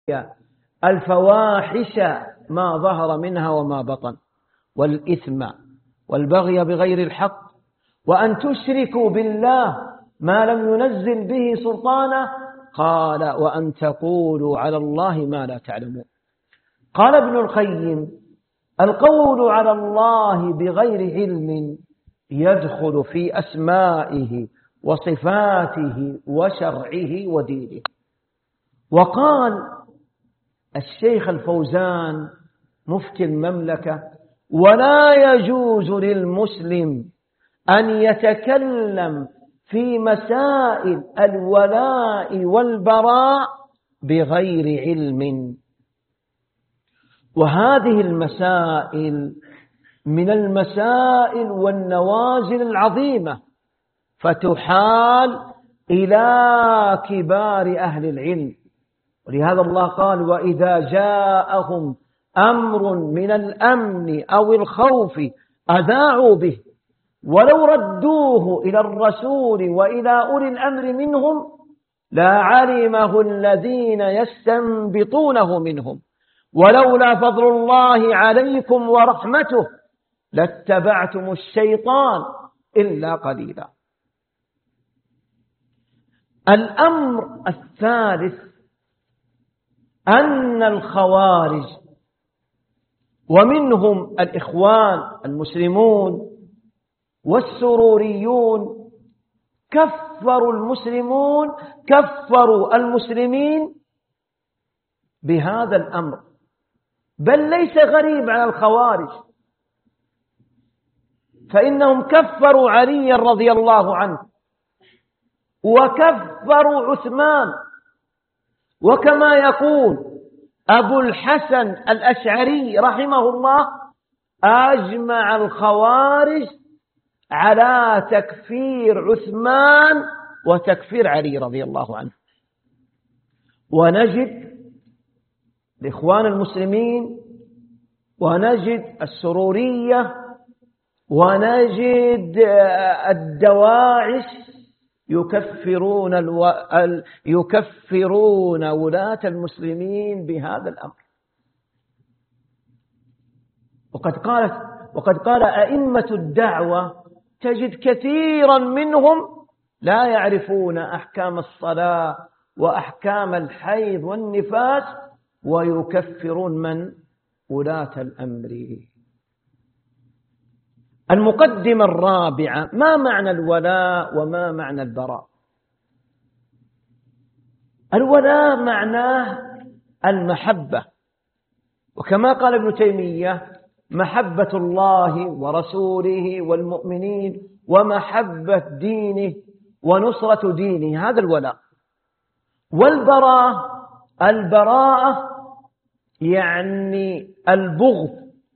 الفواحش ما ظهر منها وما بطن والإثم والبغي بغير الحق وأن تشركوا بالله ما لم ينزل به سلطانه. قال وأن تقولوا على الله ما لا تعلمون. قال ابن القيم القول على الله بغير علم يدخل في أسمائه وصفاته وشرعه ودينه. وقال الشيخ الفوزان مفتي المملكة ولا يجوز للمسلم أن يتكلم في مسائل الولاء والبراء بغير علم. وهذه المسائل من المسائل والنوازل العظيمة، فتحال إلى كبار أهل العلم. ولهذا الله قال وإذا جاءهم أمر من الأمن أو الخوف أذاعوا به ولو ردوه إلى الرسول وإلى أولي الأمر منهم لعلمه الذين يستنبطونه منهم ولولا فضل الله عليكم ورحمته لاتبعتم الشيطان إلا قليلا. الأمر الثالث أن الخوارج ومنهم الإخوان المسلمون والسروريون كفروا المسلمين بهذا الأمر، بل ليس غريب على الخوارج، فإنهم كفروا علي رضي الله عنه وكفروا عثمان. وكما يقول أبو الحسن الأشعري رحمه الله أجمع الخوارج على تكفير عثمان وتكفير علي رضي الله عنه. ونجد الإخوان المسلمين ونجد السرورية ونجد الدواعش يكفرون ولاة المسلمين بهذا الأمر. وقد قال أئمة الدعوة تجد كثيرا منهم لا يعرفون أحكام الصلاة وأحكام الحيض والنفاس ويكفرون من ولاة الأمر. المقدمة الرابعة ما معنى الولاء وما معنى البراء؟ الولاء معناه المحبة، وكما قال ابن تيمية محبة الله ورسوله والمؤمنين ومحبة دينه ونصرة دينه، هذا الولاء. البراءة يعني البغض،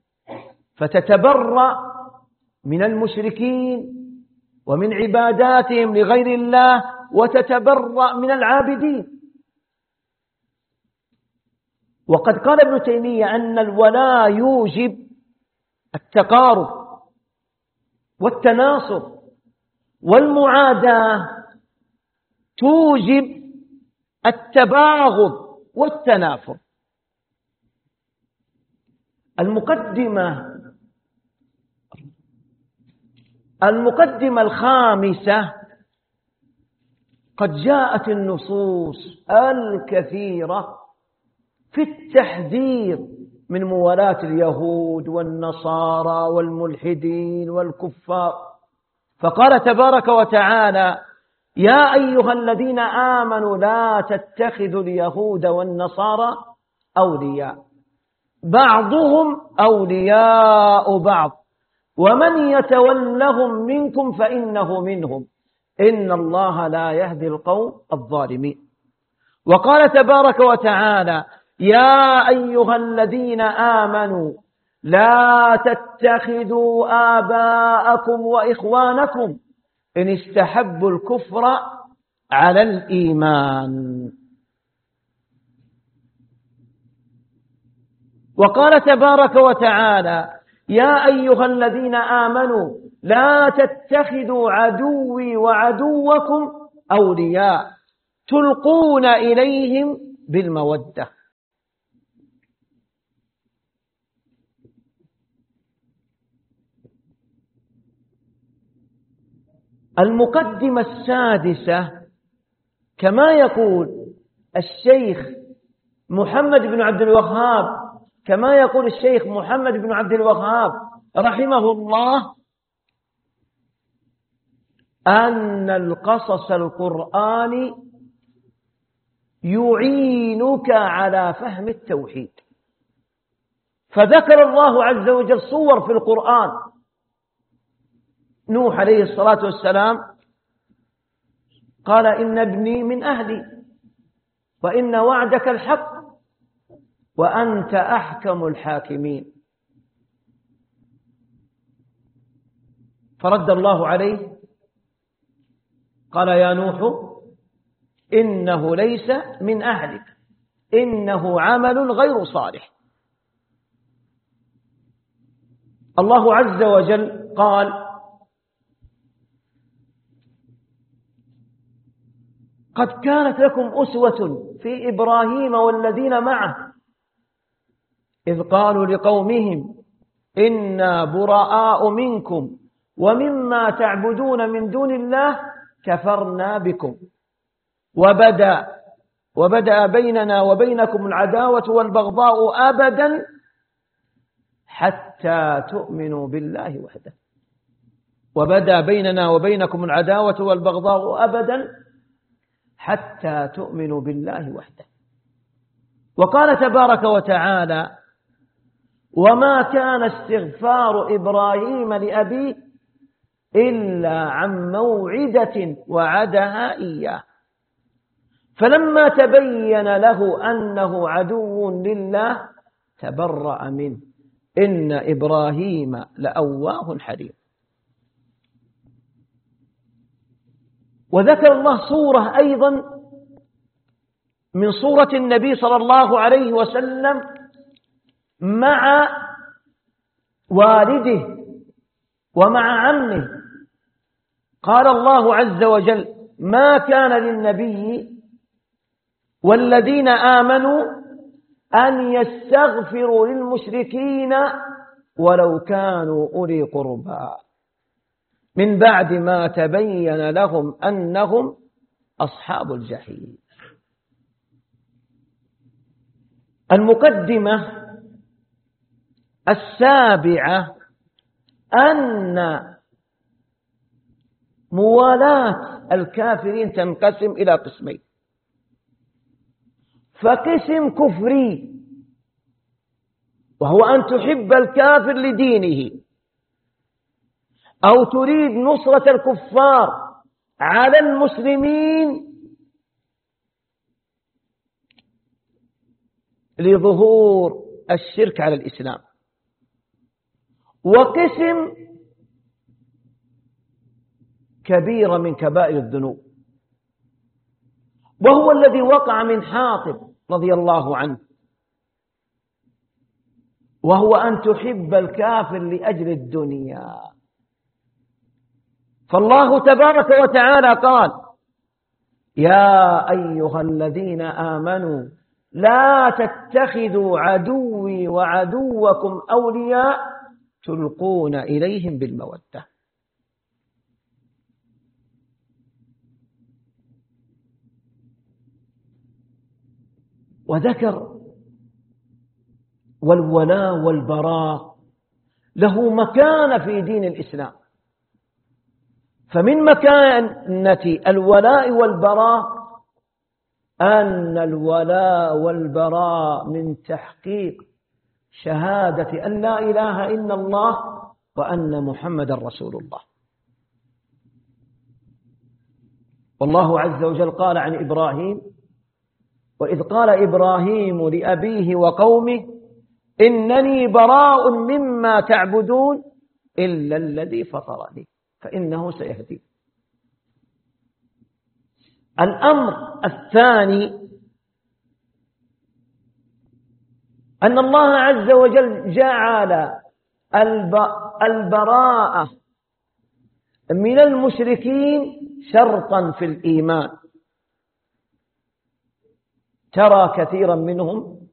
فتتبرأ من المشركين ومن عباداتهم لغير الله وتتبرأ من العابدين. وقد قال ابن تيمية أن الولاء يوجب التقارب والتناصر، والمعاداة توجب التباغض والتنافر. المقدمة الخامسة قد جاءت النصوص الكثيرة في التحذير من موالاة اليهود والنصارى والملحدين والكفار. فقال تبارك وتعالى يا أيها الذين آمنوا لا تتخذوا اليهود والنصارى أولياء بعضهم أولياء بعض ومن يتولهم منكم فإنه منهم إن الله لا يهدي القوم الظالمين. وقال تبارك وتعالى يا أيها الذين آمنوا لا تتخذوا آباءكم وإخوانكم إن استحبوا الكفر على الإيمان. وقال تبارك وتعالى يا أيها الذين آمنوا لا تتخذوا عدوي وعدوكم أولياء تلقون إليهم بالمودة المقدمة السادسة كما يقول الشيخ محمد بن عبد الوهاب، كما يقول الشيخ محمد بن عبد الوهاب رحمه الله، أن القصص القرآني يعينك على فهم التوحيد. فذكر الله عز وجل صور في القرآن: نوح عليه الصلاة والسلام قال: إن ابني من أهلي وإن وعدك الحق وأنت أحكم الحاكمين. فرد الله عليه قال: يا نوح إنه ليس من أهلك إنه عمل غير صالح. الله عز وجل قال: قد كانت لكم أسوة في إبراهيم والذين معه إذ قالوا لقومهم إنا براء منكم ومما تعبدون من دون الله كفرنا بكم وبدأ بيننا وبينكم العداوة والبغضاء أبدا حتى تؤمنوا بالله وحده. وبدأ بيننا وبينكم العداوة والبغضاء أبدا حتى تؤمنوا بالله وحده. وقال تبارك وتعالى: وما كان استغفار إبراهيم لأبيه إلا عن موعدة وعدها إياه فلما تبين له أنه عدو لله تبرأ منه إن إبراهيم لأواه حليم. وذكر الله صورة أيضا من صورة النبي صلى الله عليه وسلم مع والده ومع عمه. قال الله عز وجل: ما كان للنبي والذين آمنوا أن يستغفروا للمشركين ولو كانوا أولي قربى من بعد ما تبين لهم أنهم أصحاب الجحيم. المقدمة السابعة أن موالاة الكافرين تنقسم إلى قسمين: فقسم كفري وهو أن تحب الكافر لدينه أو تريد نصرة الكفار على المسلمين لظهور الشرك على الإسلام. وقسم كبيرة من كبائر الذنوب وهو الذي وقع من حاطب رضي الله عنه، وهو أن تحب الكافر لأجل الدنيا. فالله تبارك وتعالى قال: يا أيها الذين آمنوا لا تتخذوا عدوي وعدوكم أولياء تلقون إليهم بالمودة. وذكر والولاء والبراء له مكانة في دين الإسلام. فمن مكانة الولاء والبراء أن الولاء والبراء من تحقيق شهادة أن لا إله إلا الله وأن محمد رسول الله. والله عز وجل قال عن إبراهيم: وإذ قال إبراهيم لأبيه وقومه إنني براء مما تعبدون إلا الذي فطرني فإنه سيهدي. الأمر الثاني أن الله عز وجل جعل البراءة من المشركين شرطا في الإيمان. ترى كثيرا منهم